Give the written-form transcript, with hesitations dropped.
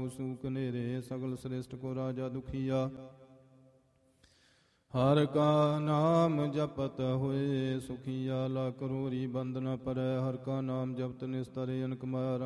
ਕੋ ਸੂਕ ਨੇਰੇ, ਸਗਲ ਸ੍ਰਿਸ਼ਟ ਕੋ ਰਾਜਾ ਦੁਖੀਆ। ਹਰ ਕਾ ਨਾਮ ਜਪਤ ਹੋਏ ਸੁਖੀਆ, ਲਾ ਕਰੋਰੀ ਬੰਦ ਨ ਪਰੈ। ਹਰ ਕਾ ਨਾਮ ਜਪਤ ਨਿਸਤਰੇ, ਅਨਕ ਮਾਇਆ